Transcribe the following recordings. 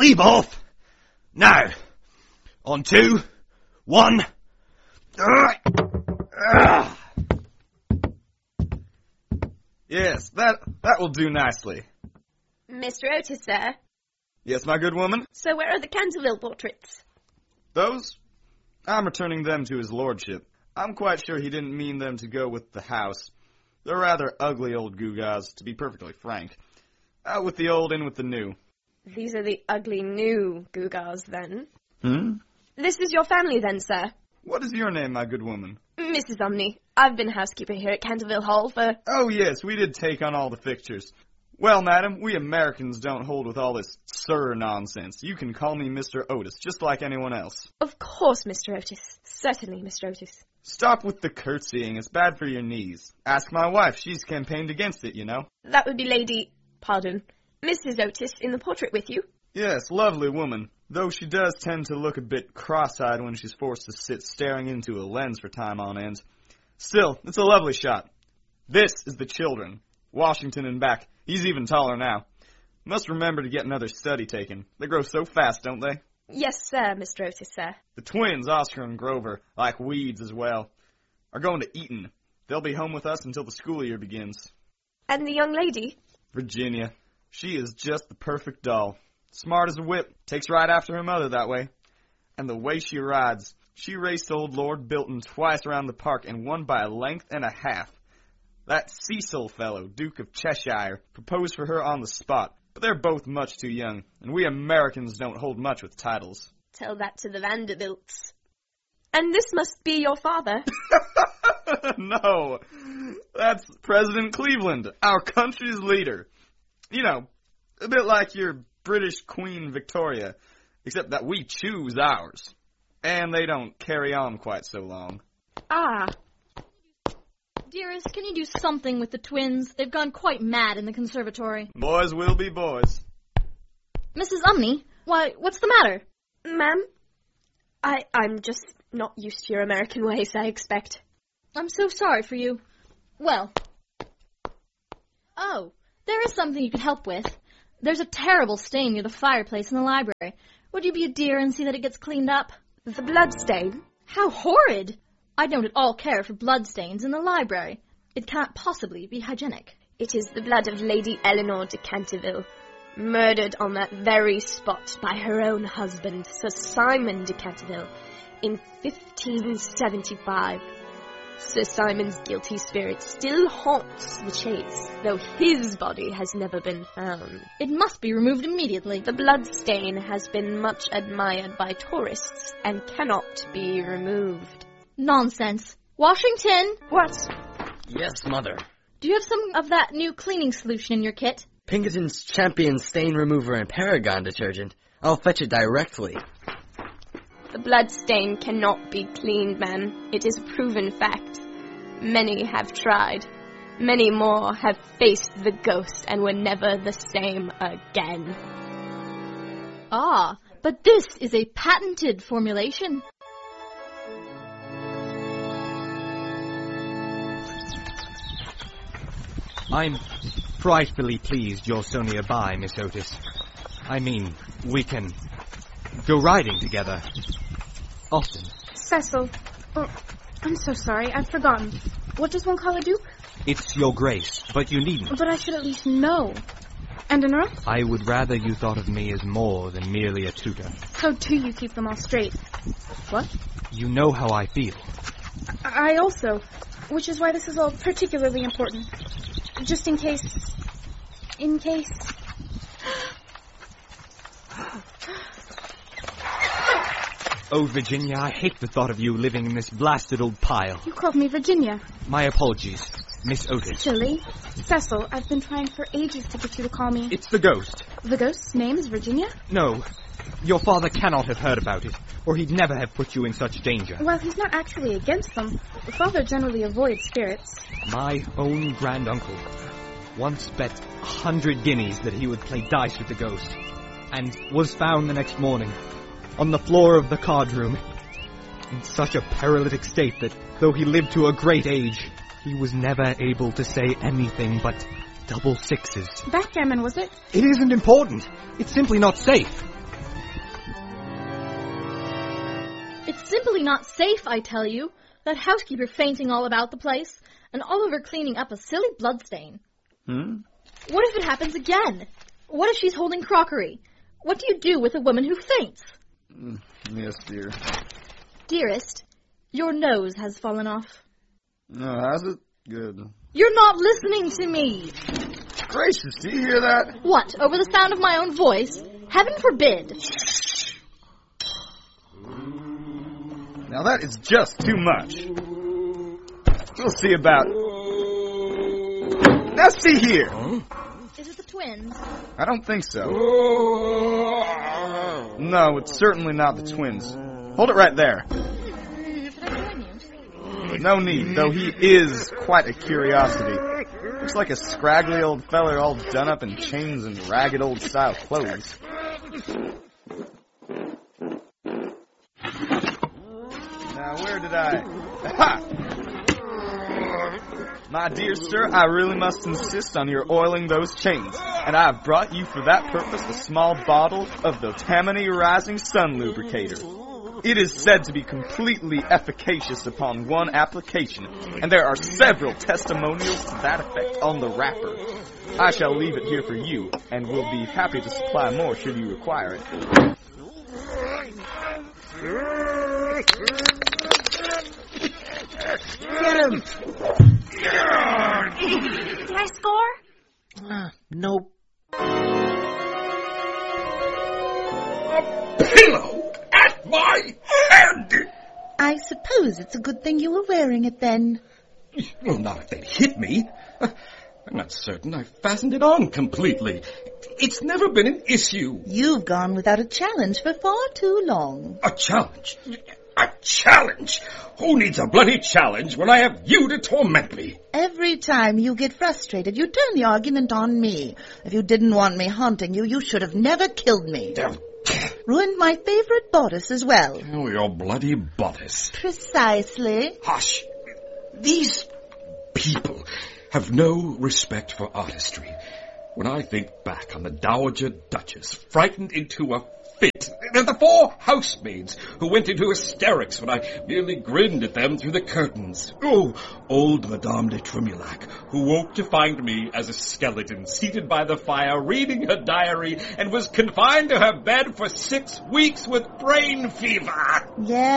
Ready, both? Now. On 2, 1. Yes, that will do nicely. Mr. Otis, sir. Yes, my good woman? So where are the Canterville portraits? Those? I'm returning them to his lordship. I'm quite sure he didn't mean them to go with the house. They're rather ugly old gewgaws, to be perfectly frank. Out with the old, in with the new. These are the ugly new gewgaws, then. This is your family, then, sir? What is your name, my good woman? Mrs. Umney. I've been housekeeper here at Canterville Hall for... Oh, yes, we did take on all the fixtures. Well, madam, we Americans don't hold with all this sir nonsense. You can call me Mr. Otis, just like anyone else. Of course, Mr. Otis. Certainly, Mr. Otis. Stop with the curtsying. It's bad for your knees. Ask my wife. She's campaigned against it, you know. That would be Lady... Pardon. Mrs. Otis in the portrait with you? Yes, lovely woman. Though she does tend to look a bit cross-eyed when she's forced to sit staring into a lens for time on end. Still, it's a lovely shot. This is the children. Washington and back. He's even taller now. Must remember to get another study taken. They grow so fast, don't they? Yes, sir, Mr. Otis, sir. The twins, Oscar and Grover, like weeds as well, are going to Eton. They'll be home with us until the school year begins. And the young lady? Virginia. She is just the perfect doll. Smart as a whip. Takes right after her mother that way. And the way she rides. She raced old Lord Bilton twice around the park and won by a length and a half. That Cecil fellow, Duke of Cheshire, proposed for her on the spot. But they're both much too young, and we Americans don't hold much with titles. Tell that to the Vanderbilts. And this must be your father. No, that's President Cleveland, our country's leader. You know, a bit like your British Queen Victoria, except that we choose ours. And they don't carry on quite so long. Ah. Dearest, can you do something with the twins? They've gone quite mad in the conservatory. Boys will be boys. Mrs. Umney, why, what's the matter? Ma'am, I'm just not used to your American ways, I expect. I'm so sorry for you. Well. Oh, there is something you could help with. There's a terrible stain near the fireplace in the library. Would you be a dear and see that it gets cleaned up? The blood stain? How horrid! I don't at all care for bloodstains in the library. It can't possibly be hygienic. It is the blood of Lady Eleanor de Canterville, murdered on that very spot by her own husband, Sir Simon de Canterville, in 1575. Sir Simon's guilty spirit still haunts the chase, though his body has never been found. It must be removed immediately. The blood stain has been much admired by tourists and cannot be removed. Nonsense. Washington! What? Yes, Mother. Do you have some of that new cleaning solution in your kit? Pinkerton's Champion Stain Remover and Paragon detergent. I'll fetch it directly. The blood stain cannot be cleaned, ma'am. It is a proven fact. Many have tried. Many more have faced the ghost and were never the same again. Ah, but this is a patented formulation. I'm frightfully pleased you're so nearby, Miss Otis. I mean, we can go riding together. Often. Cecil. Oh, I'm so sorry. I've forgotten. What does one call a duke? It's your grace, but you needn't. But I should at least know. And an earl? I would rather you thought of me as more than merely a tutor. How do you keep them all straight? What? You know how I feel. I also. Which is why this is all particularly important. Just in case... In case... Oh, Virginia, I hate the thought of you living in this blasted old pile. You called me Virginia. My apologies, Miss Otis. Silly. Cecil, I've been trying for ages to get you to call me. It's the ghost. The ghost's name is Virginia? No, your father cannot have heard about it, or he'd never have put you in such danger. Well, he's not actually against them. The father generally avoids spirits. My own granduncle once bet 100 guineas that he would play dice with the ghost, and was found the next morning on the floor of the card room in such a paralytic state that, though he lived to a great age, he was never able to say anything but double sixes. Backgammon, was it? It isn't important. It's simply not safe. simply not safe, I tell you. That housekeeper fainting all about the place, and Oliver cleaning up a silly bloodstain. What if it happens again? What if she's holding crockery? What do you do with a woman who faints? Yes, dear. Dearest, your nose has fallen off. No, has it? Good. You're not listening to me. Gracious, do you hear that? What, over the sound of my own voice? Heaven forbid. Now that is just too much. We'll see about... Now see here. Is it the twins? I don't think so. No, it's certainly not the twins. Hold it right there. Should I join you? No need, though he is quite a curiosity. Looks like a scraggly old feller all done up in chains and ragged old style clothes. Now where did I... Ha! My dear sir, I really must insist on your oiling those chains, and I have brought you for that purpose a small bottle of the Tammany Rising Sun Lubricator. It is said to be completely efficacious upon one application, and there are several testimonials to that effect on the wrapper. I shall leave it here for you, and will be happy to supply more should you require it. Get him! Did I score? Nope. A pillow at my head! I suppose it's a good thing you were wearing it then. Well, not if they'd hit me. I'm not certain I fastened it on completely. It's never been an issue. You've gone without a challenge for far too long. A challenge? A challenge? Who needs a bloody challenge when I have you to torment me? Every time you get frustrated, you turn the argument on me. If you didn't want me haunting you, you should have never killed me. Ruined my favorite bodice as well. Oh, your bloody bodice. Precisely. Hush. These people have no respect for artistry. When I think back on the Dowager Duchess, frightened into a fit, and the 4 housemaids who went into hysterics when I merely grinned at them through the curtains. Oh, old Madame de Tremulac, who woke to find me as a skeleton seated by the fire reading her diary and was confined to her bed for 6 weeks with brain fever.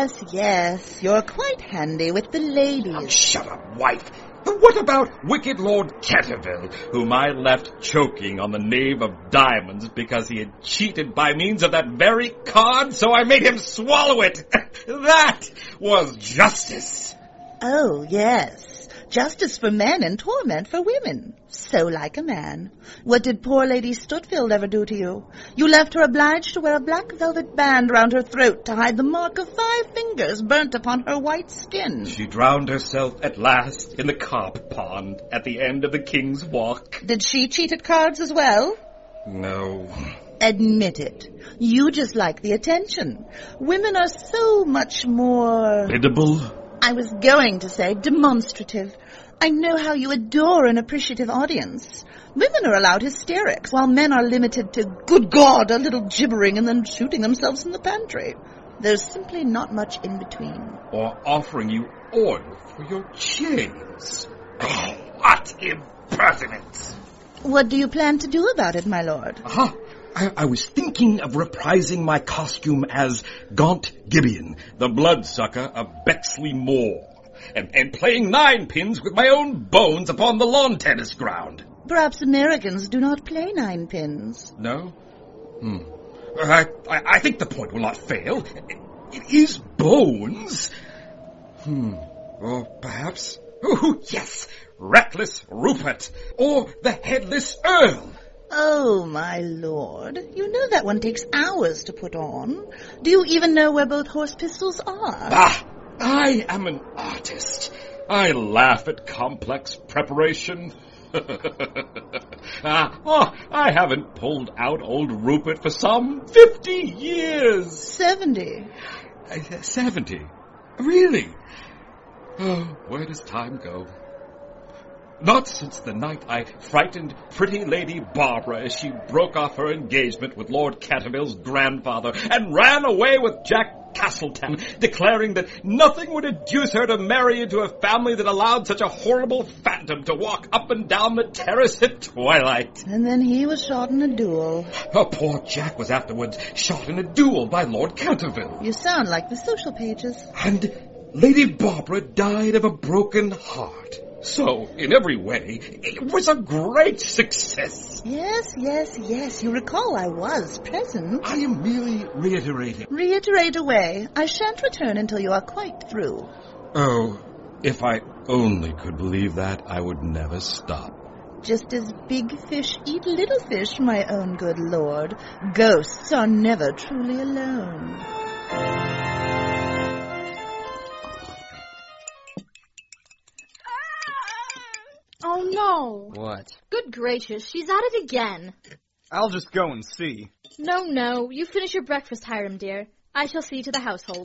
Yes, you're quite handy with the ladies. Oh, shut up, wife. What about wicked Lord Canterville, whom I left choking on the knave of diamonds because he had cheated by means of that very card, so I made him swallow it? That was justice. Oh, yes. Justice for men and torment for women. So like a man. What did poor Lady Stutfield ever do to you? You left her obliged to wear a black velvet band round her throat to hide the mark of 5 fingers burnt upon her white skin. She drowned herself at last in the carp pond at the end of the King's Walk. Did she cheat at cards as well? No. Admit it. You just like the attention. Women are so much more... Biddable? I was going to say demonstrative. I know how you adore an appreciative audience. Women are allowed hysterics, while men are limited to, good God, a little gibbering and then shooting themselves in the pantry. There's simply not much in between. Or offering you oil for your chains. Oh, what impertinence! What do you plan to do about it, my lord? I was thinking of reprising my costume as Gaunt Gibeon, the bloodsucker of Bexley Moor, and playing 9-pins with my own bones upon the lawn tennis ground. Perhaps Americans do not play 9-pins. No? I think the point will not fail. It is bones. Or perhaps... Oh, yes! Reckless Rupert, or the Headless Earl. Oh, my lord. You know that one takes hours to put on. Do you even know where both horse pistols are? I am an artist. I laugh at complex preparation. I haven't pulled out old Rupert for some 50 years. 70. 70? Really? Oh, where does time go? Not since the night I frightened pretty Lady Barbara as she broke off her engagement with Lord Canterville's grandfather and ran away with Jack Castletown, declaring that nothing would induce her to marry into a family that allowed such a horrible phantom to walk up and down the terrace at twilight. And then he was shot in a duel. Her poor Jack was afterwards shot in a duel by Lord Canterville. You sound like the social pages. And Lady Barbara died of a broken heart. So, in every way, it was a great success. Yes. You recall I was present. I am merely reiterating. Reiterate away. I shan't return until you are quite through. Oh, if I only could believe that, I would never stop. Just as big fish eat little fish, my own good lord. Ghosts are never truly alone. Oh, no. What? Good gracious, she's at it again. I'll just go and see. No, you finish your breakfast, Hiram, dear. I shall see to the household.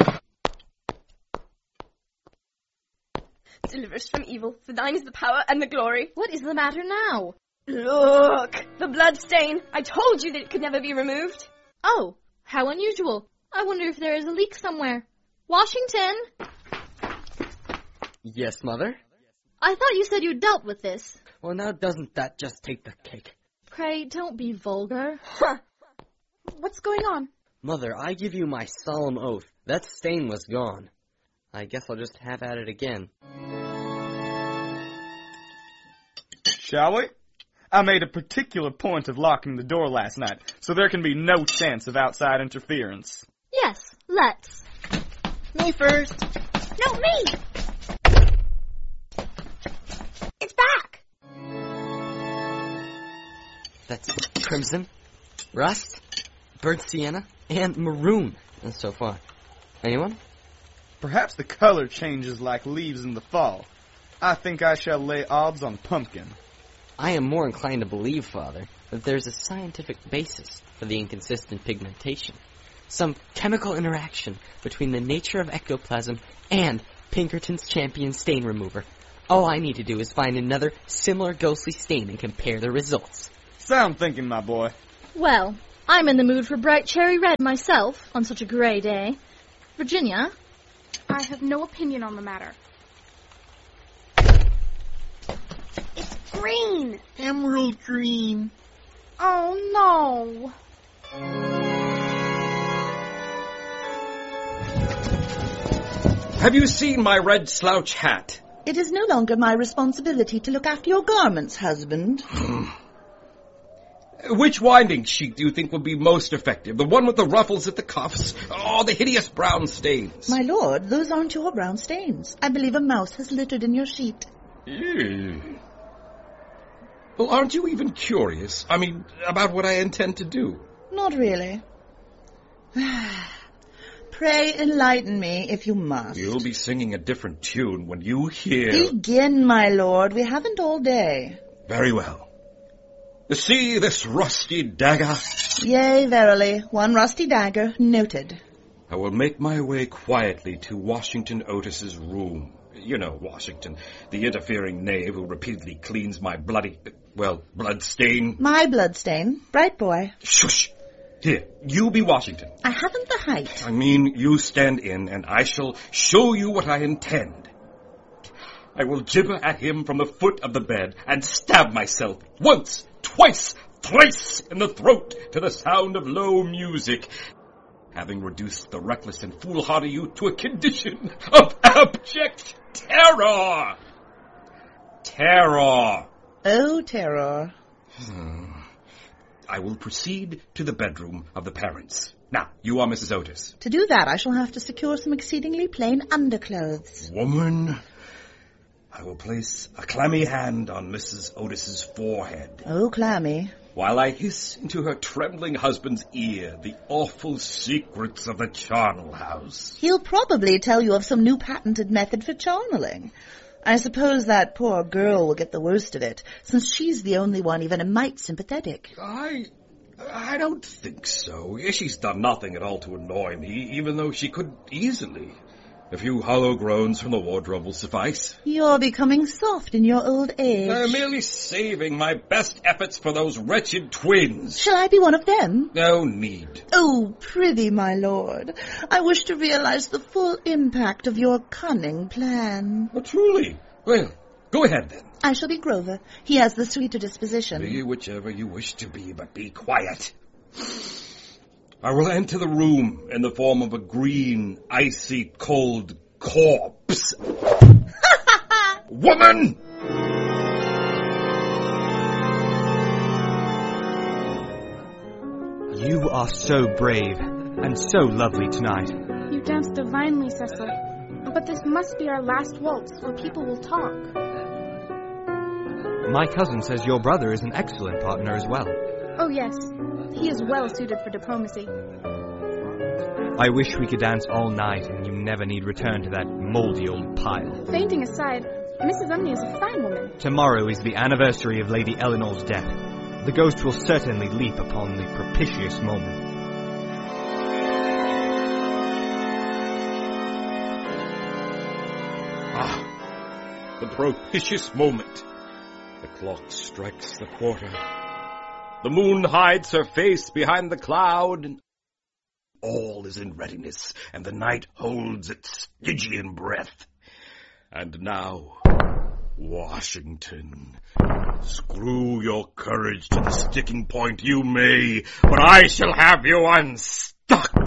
Deliver us from evil, for thine is the power and the glory. What is the matter now? Look, the blood stain. I told you that it could never be removed. Oh, how unusual. I wonder if there is a leak somewhere. Washington! Yes, Mother? I thought you said you dealt with this. Well, now doesn't that just take the cake? Pray, don't be vulgar. What's going on? Mother, I give you my solemn oath. That stain was gone. I guess I'll just have at it again. Shall we? I made a particular point of locking the door last night, so there can be no chance of outside interference. Yes, let's. Me first. No, me! It's back! That's crimson, rust, burnt sienna, and maroon so far. Anyone? Perhaps the color changes like leaves in the fall. I think I shall lay odds on pumpkin. I am more inclined to believe, Father, that there's a scientific basis for the inconsistent pigmentation. Some chemical interaction between the nature of ectoplasm and Pinkerton's champion stain remover. All I need to do is find another similar ghostly stain and compare the results. Sound thinking, my boy. Well, I'm in the mood for bright cherry red myself on such a gray day. Virginia? I have no opinion on the matter. It's green! Emerald green. Oh, no. Have you seen my red slouch hat? It is no longer my responsibility to look after your garments, husband. Which winding sheet do you think will be most effective? The one with the ruffles at the cuffs, or the hideous brown stains? My lord, those aren't your brown stains. I believe a mouse has littered in your sheet. Ew. Well, aren't you even curious? I mean, about what I intend to do? Not really. Pray enlighten me if you must. You'll be singing a different tune when you hear... Begin, my lord. We haven't all day. Very well. You see this rusty dagger? Yea, verily. One rusty dagger. Noted. I will make my way quietly to Washington Otis's room. You know Washington, the interfering knave who repeatedly cleans my blood stain. My bloodstain. Bright boy. Shush! Here, you be Washington. I haven't the height. I mean, you stand in, and I shall show you what I intend. I will gibber at him from the foot of the bed, and stab myself once, twice, thrice in the throat to the sound of low music, having reduced the reckless and foolhardy youth to a condition of abject terror. Terror. Oh, terror. I will proceed to the bedroom of the parents. Now, you are Mrs. Otis. To do that, I shall have to secure some exceedingly plain underclothes. Woman, I will place a clammy hand on Mrs. Otis's forehead. Oh, clammy. While I hiss into her trembling husband's ear the awful secrets of the charnel house. He'll probably tell you of some new patented method for charneling. I suppose that poor girl will get the worst of it, since she's the only one even a mite sympathetic. I don't think so. She's done nothing at all to annoy me, even though she could easily. A few hollow groans from the wardrobe will suffice. You're becoming soft in your old age. I'm merely saving my best efforts for those wretched twins. Shall I be one of them? No need. Oh, prithee, my lord. I wish to realize the full impact of your cunning plan. Oh, truly? Well, go ahead then. I shall be Grover. He has the sweeter disposition. Be whichever you wish to be, but be quiet. I will enter the room in the form of a green, icy, cold corpse. Woman! You are so brave and so lovely tonight. You dance divinely, Cecil. But this must be our last waltz, or people will talk. My cousin says your brother is an excellent partner as well. Oh, yes. He is well suited for diplomacy. I wish we could dance all night and you never need return to that moldy old pile. Fainting aside, Mrs. Umney is a fine woman. Tomorrow is the anniversary of Lady Eleanor's death. The ghost will certainly leap upon the propitious moment. Ah, the propitious moment. The clock strikes the quarter. The moon hides her face behind the cloud, and all is in readiness, and the night holds its Stygian breath. And now, Washington, screw your courage to the sticking point you may, but I shall have you unstuck.